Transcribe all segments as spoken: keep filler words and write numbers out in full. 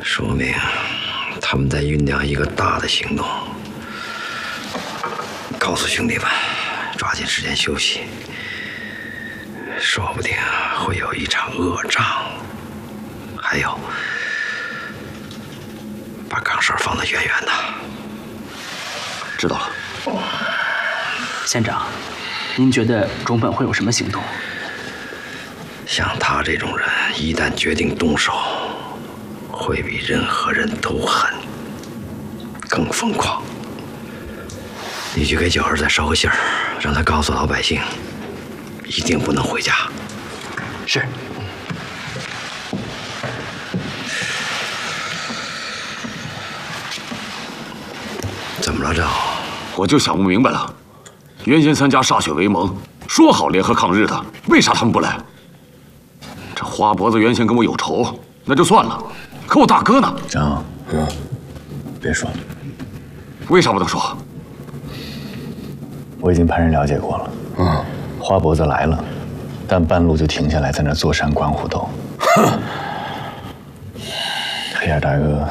说明他们在酝酿一个大的行动。告诉兄弟们，抓紧时间休息，说不定会有一场恶仗。还有，把岗哨放得远远的。 知道了。 县长，您觉得中本会有什么行动？ 像他这种人，一旦决定动手，会比任何人都狠，更疯狂。你去给九儿再捎个信儿，让他告诉老百姓，一定不能回家。 是。 怎么了，赵？ 我就想不明白了，原先三家歃血为盟，说好联合抗日的，为啥他们不来？这花脖子原先跟我有仇，那就算了，可我大哥呢？ 张，嗯，别说了。 为啥不能说？ 我已经派人了解过了。嗯，花脖子来了，但半路就停下来，在那坐山观虎斗。哼！黑眼大哥，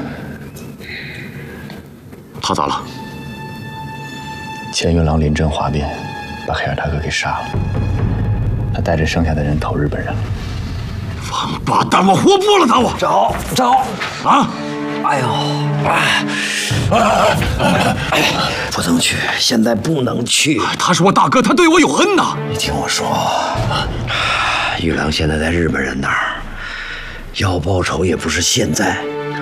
他咋了？ 钱云郎临阵哗变，把黑眼大哥给杀了。他带着剩下的人投日本人了。 王八蛋，我活剥了他！我找找啊！ 哎呦，哎，哎，不能去，现在不能去。 他是我大哥，他对我有恩呐。 你听我说，玉郎现在在日本人那儿，要报仇也不是现在。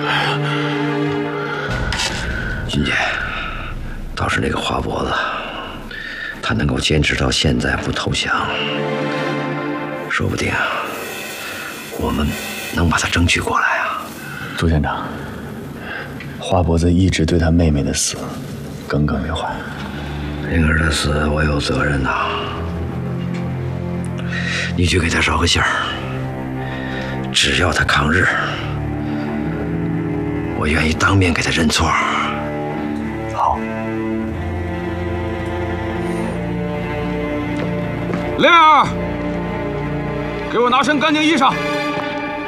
君姐，倒是那个花脖子，他能够坚持到现在不投降，说不定我们能把他争取过来啊。 朱县长，花脖子一直对他妹妹的死耿耿于怀。 灵儿的死我有责任呐，你去给他捎个信儿，只要他抗日，我愿意当面给他认错。 好。 灵儿，给我拿身干净衣裳。